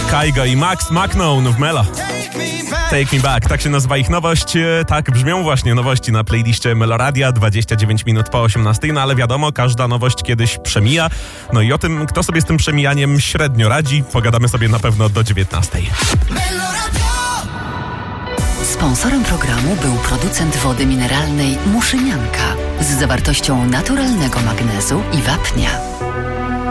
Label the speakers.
Speaker 1: Kaigo i Max McKnown w Melo. Take Me Back, tak się nazywa ich nowość. Tak brzmią właśnie nowości na playliście Meloradia, 29 minut po 18, no ale wiadomo, każda nowość kiedyś przemija. No i o tym, kto sobie z tym przemijaniem średnio radzi, pogadamy sobie na pewno do 19.
Speaker 2: Sponsorem programu był producent wody mineralnej Muszynianka z zawartością naturalnego magnezu i wapnia.